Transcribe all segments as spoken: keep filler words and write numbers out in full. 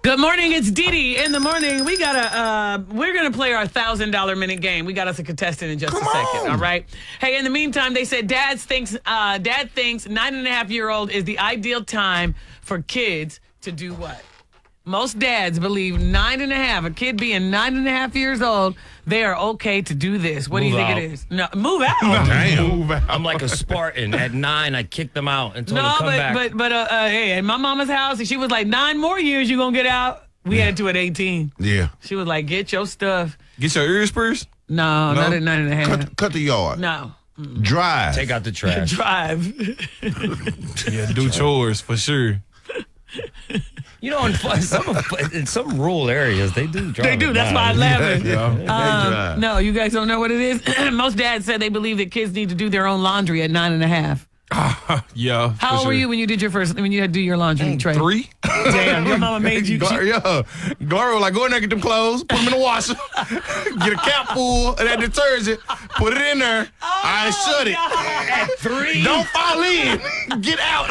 Good morning, it's Dee Dee in the morning. We got a, uh, we're going to play our one thousand dollar minute game. We got us a contestant in just Come a second, on. all right? Hey, in the meantime, they said Dad thinks, uh, Dad thinks nine and a half year old is the ideal time for kids to do what? Most dads believe nine and a half, a kid being nine and a half years old, they are okay to do this. What Move do you think out. it is? No, move out. Damn. Move out. I'm like a Spartan. At nine, I kicked them out and told them No, to come but back. but but uh, uh, hey, at my mama's house, she was like, nine more years you gonna get out. We had to at eighteen. Yeah. She was like, get your stuff. Get your ears pierced? No, No? not at nine and a half. Cut, cut the yard. No. Drive. Take out the trash. Drive. Yeah, do chores for sure. You know, in some in some rural areas, they do drive. They do. at That's why I nine. laugh. Yeah. Um, They drive. no, you guys don't know what it is. Most dads said they believe that kids need to do their own laundry at nine and a half. Yeah. How for old were sure. you when you did your first, when you had to do your laundry, Trey? Three? Damn, your mama made you. Gar- She, yeah. Gloria was like, go in there, get them clothes, put them in the washer, get a cap full of that detergent, put it in there, I shut it. At three, Don't fall in. Get out.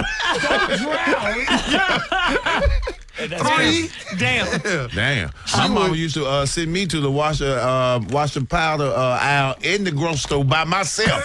Three. damn. Damn. My mama used to uh, send me to the washer, uh, washer powder uh, aisle in the grocery store by myself.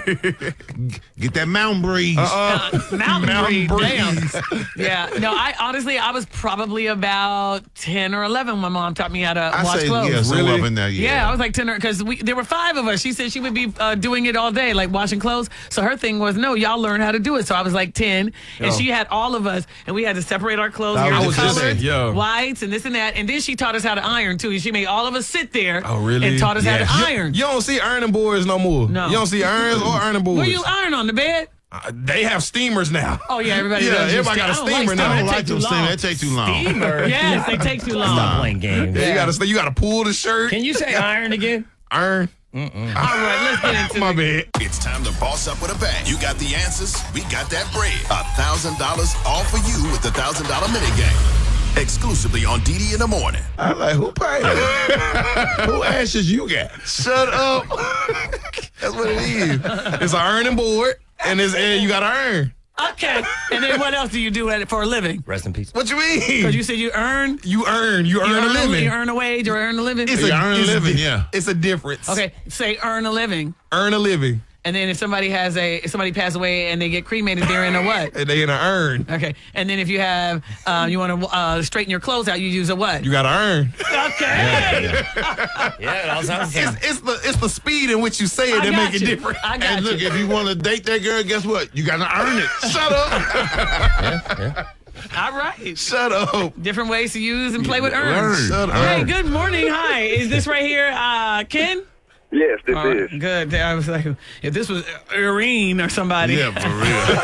Get that mountain breeze. Uh-uh. Mountain, Mountain breeze. Damn. Yeah. No, I honestly, I was probably about ten or eleven when my mom taught me how to I wash say, clothes. yeah, so Really? up in there, yeah. Yeah, I was like ten, because we there were five of us. She said she would be uh, doing it all day, like washing clothes. So her thing was, no, y'all learn how to do it. So I was like ten, and Yeah. she had all of us, and we had to separate our clothes. I Here's was the just colors, saying, yeah. whites, and this and that. And then she taught us how to iron too. She made all of us sit there. Oh, really? And taught us Yeah. how to You, iron. you don't see ironing boards no more. No. You don't see irons or ironing boards. Where you iron on the bed? Uh, they have steamers now. Oh yeah, everybody Yeah, does. use everybody got a steam. I don't steamer like now. steam. I That don't like take them too steam. long. That take too long. Steamer. Yes, they take too long. Stop playing games. Yeah, you gotta you gotta pull the shirt. Can you say iron again? Iron. All right, let's get into My it. bad. It's time to boss up with a bang. You got the answers, we got that bread. A thousand dollars all for you with the thousand dollar minute game. Exclusively on D D in the morning. I'm like, who paid? Who ashes you got? Shut up. That's what it is. It's an ironing board, and it's and you gotta earn. Okay, and then what else do you do at it for a living? Rest in peace. What you mean? Because you said you earn, You earn. You earn you a living. you earn a wage or earn a living. It's You earn a it's living, di- yeah. It's a difference. Okay, say earn a living, Earn a living. and then if somebody has a if somebody passed away and they get cremated, they're in a what? And they in a earn. Okay, and then if you have um, you want to uh, straighten your clothes out, you use a what? You gotta earn. Okay, Yeah, that sounds the same. It's, it's the it's the speed in which you say it I that got make it you. different. I got And look, you. if you want to date that girl, guess what? You got to earn it. Shut up. All right. Shut up. Different ways to use and play with Learn. earn. Shut up. Hey, good morning. Hi, is this right here, uh, Ken? Yes, this All right, is. good. I was like, if this was Irene or somebody. Yeah, for real.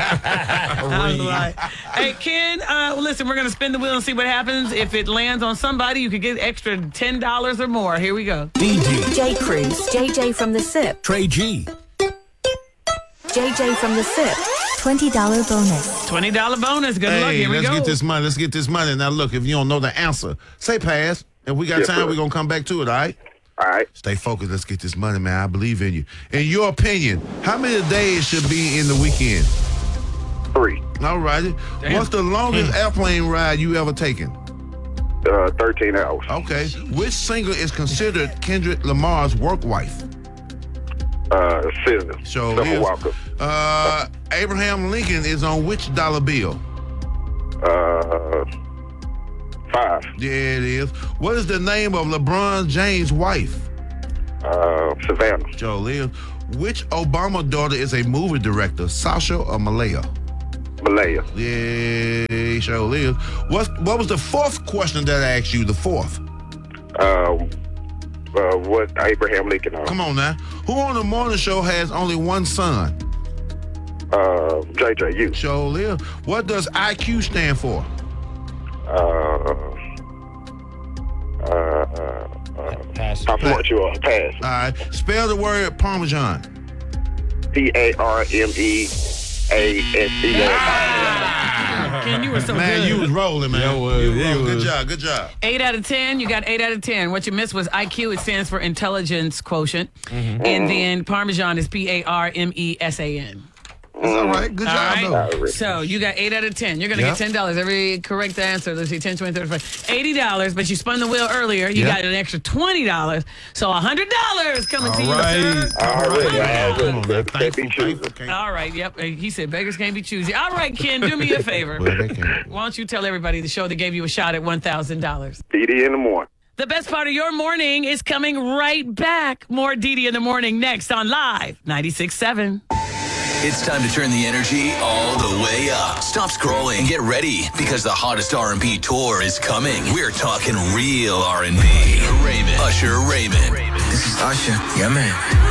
I was like, hey, Ken, uh, well, listen, we're going to spin the wheel and see what happens. If it lands on somebody, you could get extra ten dollars or more. Here we go. D D, J. Cruz, J J from the S I P, Trey G, J J from the S I P, twenty dollar bonus. twenty dollar bonus. Good luck. Hey, Here we let's go. get this money. Let's get this money. Now, look, if you don't know the answer, say pass. If we got Yes, time, sir. we're going to come back to it, all right? All right. Stay focused. Let's get this money, man. I believe in you. In your opinion, how many days should be in the weekend? Three. All righty. Damn. What's the longest airplane ride you ever taken? Uh, thirteen hours. Okay. Which singer is considered Kendrick Lamar's work wife? Uh, Scissor. So Summer here's- Walker. Uh, Abraham Lincoln is on which dollar bill? Uh, five. Yeah, it is. What is the name of LeBron James' wife? Uh, Savannah. Joe Liz. Which Obama daughter is a movie director, Sasha or Malaya? Malaya. Yeah, Joe Liz. What's, what was the fourth question that I asked you? The fourth. Um, uh, what Abraham Lincoln on? Come on now. Who on the morning show has only one son? Uh, J J U. Joe Liz. What does I Q stand for? Uh, uh, uh, uh, Pass. I thought you on pass. All right. Spell the word Parmesan. P A R M E A S E A. Ken, you were so Man, good. you was rolling, man. Yeah, it was. You was It rolling. Good was. job. Good job. Eight out of ten. You got eight out of ten. What you missed was I Q. It stands for intelligence quotient, and then Parmesan is P A R M E S A N. That's all right. Good All job, right. though. So you got eight out of ten. You're going to Yeah. get ten dollars every correct answer. Let's see, ten, twenty, thirty-five. eighty dollars, but you spun the wheel earlier. You Yeah. got an extra twenty dollars. So one hundred dollars coming to All you, right. sir. All right. Come on, Yeah, man. Can't Thankful, be choosing. thankful. Can't- All right, yep. He said beggars can't be choosy. All right, Ken, do me a favor. Well, they can't. Why don't you tell everybody the show that gave you a shot at one thousand dollars? D D in the morning. The best part of your morning is coming right back. More Dee Dee in the morning next on Live ninety-six point seven. It's time to turn the energy all the way up. Stop scrolling and get ready because the hottest R and B tour is coming. We're talking real R and B. Raymond. Usher Raymond. This is Usher. Yeah, man.